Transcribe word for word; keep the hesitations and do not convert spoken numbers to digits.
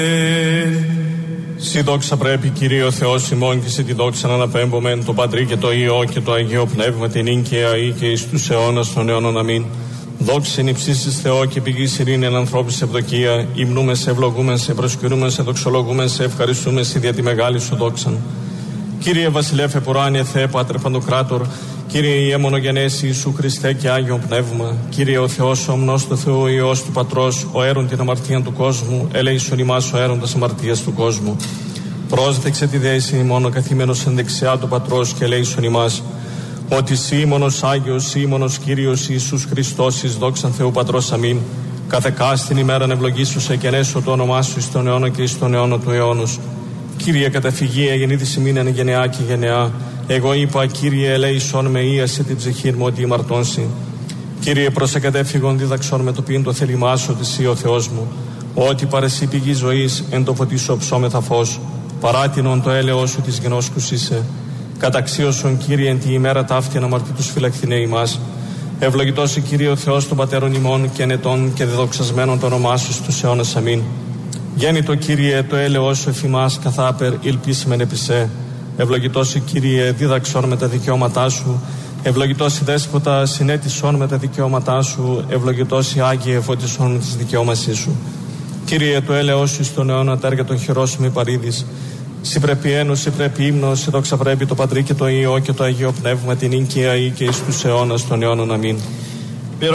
Συ δόξα πρέπει, Κύριε ο Θεός ημών, και σε τη δόξα να αναπέμπομεν το Πατρί και το Υιό και το Αγίο Πνεύμα, την νυν και αεί και εις τους αιώνας των αιώνων. Αμήν. Δόξα εν υψίστοις Θεό και πηγής ειρήνη εν ανθρώπης ευδοκία. Υμνούμε σε, ευλογούμε σε, προσκυρούμε σε, δοξολογούμε σε, ευχαριστούμε σε δια τη μεγάλη σου δόξαν. Κύριε Βασιλεύ Επουράνιε Θεέ Πάτερ Παντοκράτορ, Κύριε Ιε Μονογενέσι Ιησού Χριστέ και Άγιον Πνεύμα, Κύριε ο Θεός ο ομνός του Θεού, Υιός του Πατρός, ο έρων την αμαρτία του κόσμου, ελέησον ημάς ο έροντας αμαρτίας του κόσμου. Πρόσδεξε τη δέηση ημών ο καθήμενος εν δεξιά του Πατρός και ελέησον ημάς, ότι σύ μόνος Άγιος, σύ μόνος Κύριος Ιησούς Χριστός, εις δόξαν Θεού Πατρός. Αμήν. Κάθε κάστην ημέραν ευλογήσουσε και ενέσω το όνομά σου εις τον αιώνα και εις τον αιώνα του αιώνος. Κύριε καταφυγή αγεννήθηση μην εν γενεά και γενεά. Εγώ είπα, Κύριε ελέησον με ίασε την ψυχή μου ότι ημαρτώνσει. Κύριε προσεκατέφυγον δίδαξον με το ποιήν το θέλημά σου ότι σύ ο Θεός μου. Ότι παρεσύ πηγή ζωής εν το φωτί σου ψώμεθα φως. Παράτηνον το έλεος σου της γενόσκους είσαι. Καταξίωσον, Κύριε, εν τη ημέρα ταύτη αναμαρτήτους φυλαχθηνέ ημάς. Ευλογητός η Κύριε ο Θεός των πατέρων ημών και ενετών και δεδοξασμένων το όνομά σου στους αιώνας. Αμήν. Γέννητο, Κύριε, το έλεος σου εφημάς καθάπερ υλπίσμεν επισέ. Ευλογητός η Κύριε, δίδαξον με τα δικαιώματά σου. Ευλογητός η Δέσποτα, συνέτησον με τα δικαιώματά σου. Ευλογητός η Άγιε, φωτισόν της δικαιώμασής σου. Κύριε, το έλεος σου στον αιώνα τα έργα των χειρών σου μη παρήδεις. Συ πρέπει ένος, συ πρέπει ύμνος, συ δόξα πρέπει το Πατρί και το Υιό και το Αγίο Πνεύμα, την νυν και αεί και εις τους αιώνας των αιώνων. Αμήν.